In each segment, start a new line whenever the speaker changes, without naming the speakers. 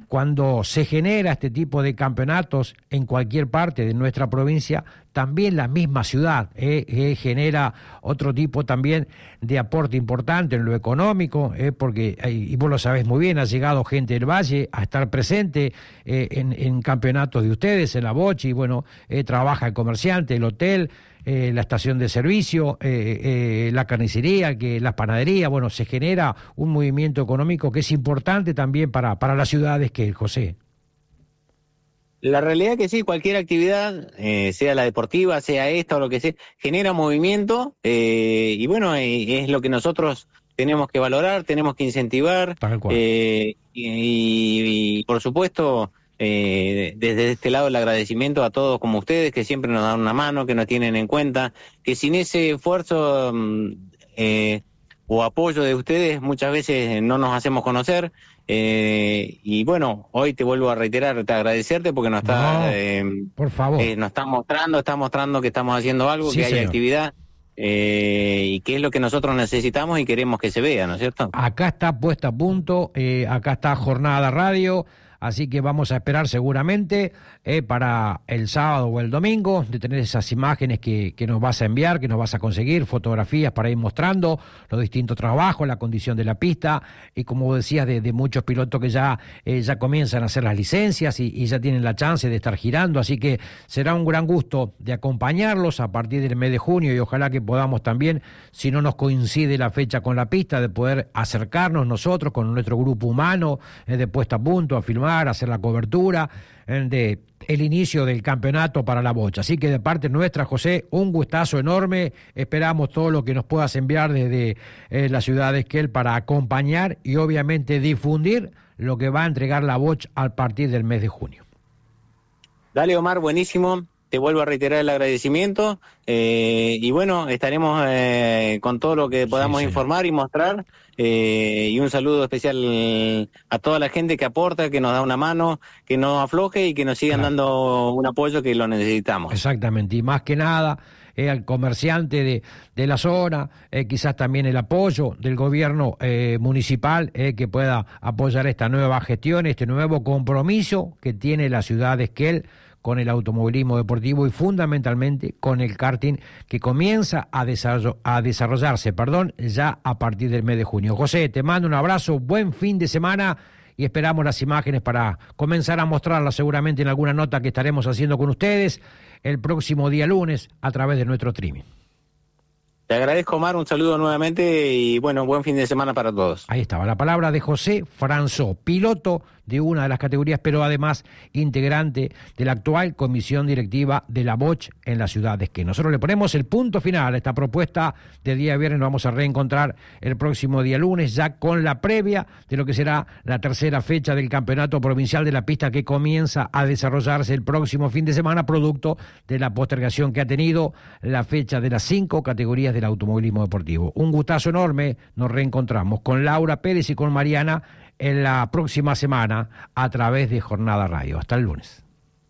cuando se genera este tipo de campeonatos en cualquier parte de nuestra provincia, también la misma ciudad genera otro tipo también de aporte importante en lo económico, porque, y vos lo sabés muy bien, ha llegado gente del Valle a estar presente en campeonatos de ustedes, en la Bochi, y bueno, trabaja el comerciante, el hotel, la estación de servicio, la carnicería, la panadería. Bueno, se genera un movimiento económico que es importante también para las ciudades que José.
La realidad que sí, cualquier actividad, sea la deportiva, sea esta o lo que sea, genera movimiento, y bueno, es lo que nosotros tenemos que valorar, tenemos que incentivar, y por supuesto, desde este lado el agradecimiento a todos como ustedes, que siempre nos dan una mano, que nos tienen en cuenta, que sin ese esfuerzo o apoyo de ustedes muchas veces no nos hacemos conocer. Y bueno, hoy te vuelvo a reiterar, agradecerte porque nos está,
por favor,
nos está mostrando que estamos haciendo algo,
sí,
que hay
señor.
actividad, y que es lo que nosotros necesitamos y queremos que se vea, ¿no es cierto?
Acá está puesta a punto, acá está Jornada Radio, así que vamos a esperar seguramente para el sábado o el domingo de tener esas imágenes que nos vas a enviar, que nos vas a conseguir, fotografías para ir mostrando los distintos trabajos, la condición de la pista, y como vos decías, de muchos pilotos que ya comienzan a hacer las licencias y ya tienen la chance de estar girando, así que será un gran gusto de acompañarlos a partir del mes de junio, y ojalá que podamos también, si no nos coincide la fecha con la pista, de poder acercarnos nosotros con nuestro grupo humano de puesta a punto, a filmar, a hacer la cobertura de el inicio del campeonato para la bocha. Así que de parte nuestra, José, un gustazo enorme. Esperamos todo lo que nos puedas enviar desde la ciudad de Esquel para acompañar y obviamente difundir lo que va a entregar la bocha a partir del mes de junio.
Dale, Omar, buenísimo. Te vuelvo a reiterar el agradecimiento, y bueno, estaremos con todo lo que podamos informar y mostrar, y un saludo especial a toda la gente que aporta, que nos da una mano, que no afloje y que nos sigan dando un apoyo que lo necesitamos.
Exactamente, y más que nada al comerciante de la zona, quizás también el apoyo del gobierno municipal, que pueda apoyar esta nueva gestión, este nuevo compromiso que tiene la ciudad de Esquel con el automovilismo deportivo y fundamentalmente con el karting, que comienza a desarrollarse ya a partir del mes de junio. José, te mando un abrazo, buen fin de semana, y esperamos las imágenes para comenzar a mostrarlas seguramente en alguna nota que estaremos haciendo con ustedes el próximo día lunes a través de nuestro streaming.
Te agradezco, Omar, un saludo nuevamente y bueno, buen fin de semana para todos.
Ahí estaba la palabra de José Franzó, piloto de una de las categorías, pero además integrante de la actual comisión directiva de la Boch en la ciudad de Esquel. Nosotros le ponemos el punto final a esta propuesta de día viernes. Nos vamos a reencontrar el próximo día lunes, ya con la previa de lo que será la tercera fecha del Campeonato Provincial de la Pista, que comienza a desarrollarse el próximo fin de semana, producto de la postergación que ha tenido la fecha de las 5 categorías del automovilismo deportivo. Un gustazo enorme, nos reencontramos con Laura Pérez y con Mariana en la próxima semana a través de Jornada Radio. Hasta el lunes.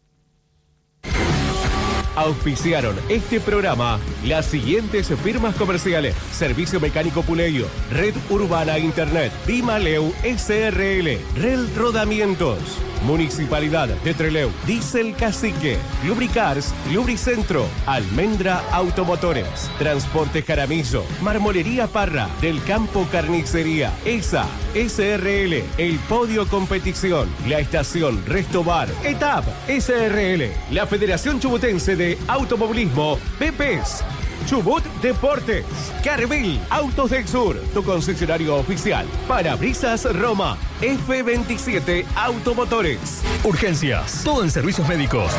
Auspiciaron este programa las siguientes firmas comerciales: Servicio Mecánico Puleyo, Red Urbana Internet, Dimaleu SRL, Rel Rodamientos, Municipalidad de Trelew, Diesel Cacique, Lubricars, Lubricentro, Almendra Automotores, Transporte Jaramillo, Marmolería Parra, Del Campo Carnicería, ESA, SRL, El Podio Competición, la Estación Restobar, ETAP, SRL, la Federación Chubutense de Automovilismo, PEPES, Chubut Deportes, Carvel Autos del Sur, tu concesionario oficial, Parabrisas Roma, F27 Automotores.
Urgencias, todo en servicios médicos.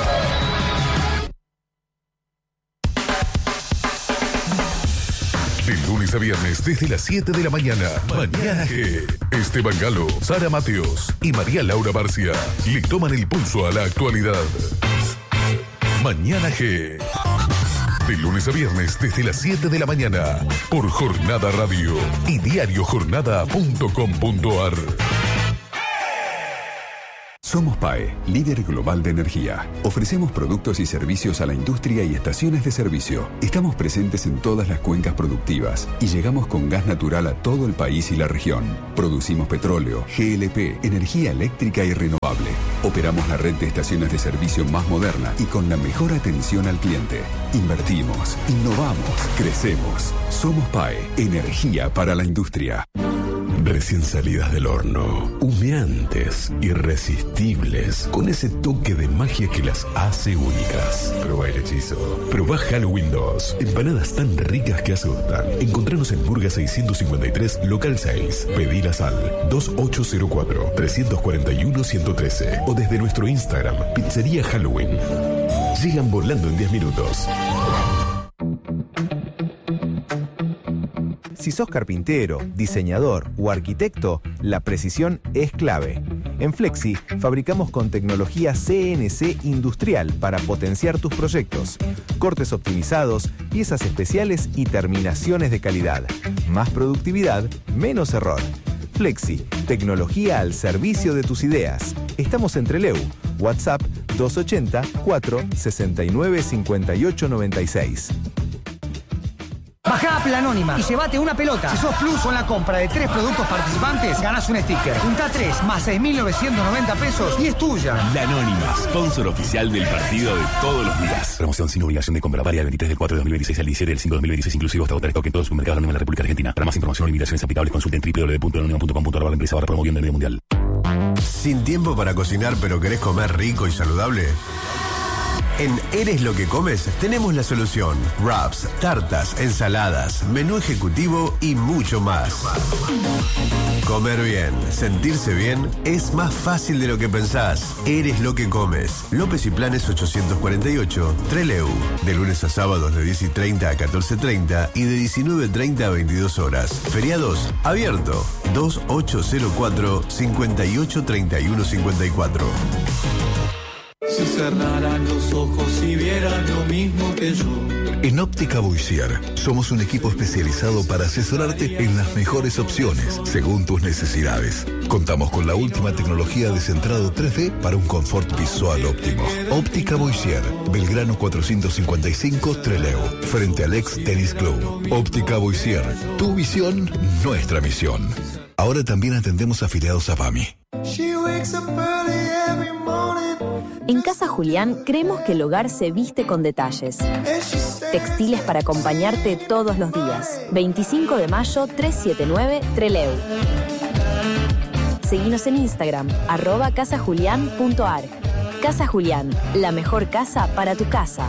De lunes a viernes desde las 7 de la mañana. Mañana G. Esteban Galo, Sara Mateos y María Laura Barcia le toman el pulso a la actualidad. Mañana G. De lunes a viernes desde las 7 de la mañana por Jornada Radio y diariojornada.com.ar.
Somos PAE, líder global de energía. Ofrecemos productos y servicios a la industria y estaciones de servicio. Estamos presentes en todas las cuencas productivas y llegamos con gas natural a todo el país y la región. Producimos petróleo, GLP, energía eléctrica y renovable. Operamos la red de estaciones de servicio más moderna y con la mejor atención al cliente. Invertimos, innovamos, crecemos. Somos PAE, energía para la industria.
Recién salidas del horno, humeantes, irresistibles, con ese toque de magia que las hace únicas. Probá el hechizo. Probá Halloween 2. Empanadas tan ricas que asustan. Encontranos en Burga 653, local 6. Pedilas al 2804-341-113 o desde nuestro Instagram, Pizzería Halloween. Llegan volando en 10 minutos.
Si sos carpintero, diseñador o arquitecto, la precisión es clave. En Flexi fabricamos con tecnología CNC industrial para potenciar tus proyectos. Cortes optimizados, piezas especiales y terminaciones de calidad. Más productividad, menos error. Flexi, tecnología al servicio de tus ideas. Estamos en Trelew. WhatsApp 280 4 69 58 96.
Bajá a Planónima y llévate una pelota. Si sos Plus con la compra de 3 productos participantes, ganás un sticker. Junta 3 más 6.990 pesos y es tuya.
Planónima, sponsor oficial del partido de todos los días.
Promoción sin obligación de compra. Varia del 23 del 4 de 2026 al 17 del 5 de 2026, inclusive hasta agotar stock en todos los supermercados Anónima en la República Argentina. Para más información y limitaciones aplicables, consulten www.anonima.com.ar/empresa/promoción del medio mundial.
¿Sin tiempo para cocinar pero querés comer rico y saludable? En Eres lo que comes tenemos la solución. Wraps, tartas, ensaladas, menú ejecutivo y mucho más. Comer bien, sentirse bien es más fácil de lo que pensás. Eres lo que comes. López y Planes 848, Trelew. De lunes a sábados de 10:30 a 14:30 y de 19:30 a 22 horas. Feriados, abierto. 2804-583154.
Si cerraran los ojos y vieran lo mismo que yo.
En Óptica Boissier somos un equipo especializado para asesorarte en las mejores opciones según tus necesidades. Contamos con la última tecnología de centrado 3D para un confort visual óptimo. Óptica Boissier, Belgrano 455, Trelew, frente al ex Tennis Club. Óptica Boissier, tu visión, nuestra misión. Ahora también atendemos afiliados a PAMI.
En Casa Julián creemos que el hogar se viste con detalles. Textiles para acompañarte todos los días. 25 de mayo 379 Trelew. Seguinos en Instagram, @casajulian.ar. Casa Julián, la mejor casa para tu casa.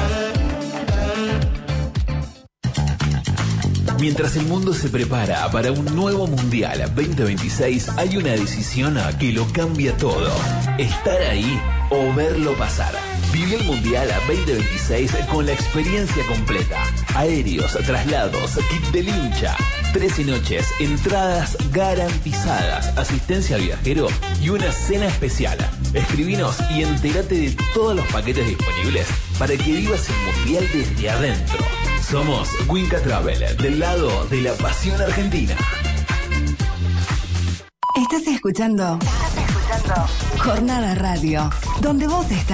Mientras el mundo se prepara para un nuevo Mundial 2026, hay una decisión que lo cambia todo. Estar ahí o verlo pasar. Viví el Mundial 2026 con la experiencia completa. Aéreos, traslados, kit del hincha, 13 noches, entradas garantizadas, asistencia al viajero y una cena especial. Escribinos y entérate de todos los paquetes disponibles para que vivas el Mundial desde adentro. Somos Winca Travel, del lado de la pasión argentina.
Estás escuchando Jornada Radio, donde vos estás.